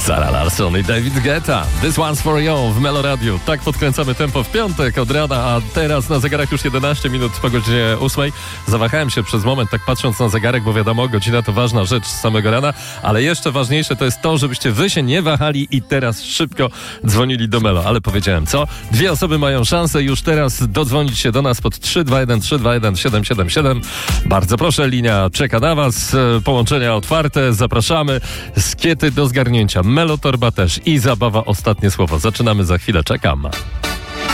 Zara Larsson i David Guetta. This one's for you w Melo Radio. Tak podkręcamy tempo w piątek od rana, a teraz na zegarach już 11 minut po godzinie 8. Zawahałem się przez moment, tak patrząc na zegarek, bo wiadomo, godzina to ważna rzecz z samego rana, ale jeszcze ważniejsze to jest to, żebyście wy się nie wahali i teraz szybko dzwonili do Melo. Ale powiedziałem co? Dwie osoby mają szansę już teraz dodzwonić się do nas pod 321 321 777. Bardzo proszę, linia czeka na was. Połączenia otwarte, zapraszamy. Skiety do zgarnięcia, Melo Torba też i zabawa ostatnie słowo. Zaczynamy za chwilę, czekam.